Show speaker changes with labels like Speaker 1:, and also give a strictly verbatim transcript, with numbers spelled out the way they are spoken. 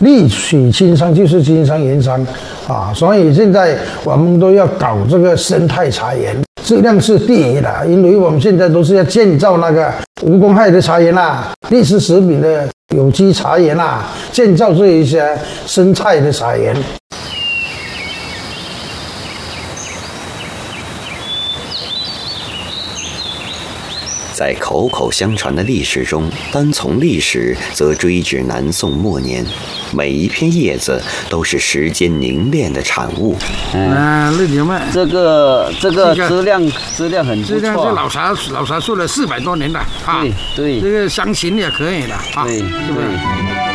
Speaker 1: 绿水青山就是金山银山啊，所以现在我们都要搞这个生态茶园，质量是第一的，因为我们现在都是要建造那个无公害的茶园啦，绿色食品的有机茶园啦，建造这一些生态的茶园。
Speaker 2: 在口口相传的历史中，单从历史则追至南宋末年，每一片叶子都是时间凝练的产物。
Speaker 3: 嗯，绿牛麦，
Speaker 4: 这个这个质量质量很不错，
Speaker 3: 质量是老茶老茶树了四百多年了啊。
Speaker 4: 对对，
Speaker 3: 这个香型也可以的啊，
Speaker 4: 对，
Speaker 3: 是不是？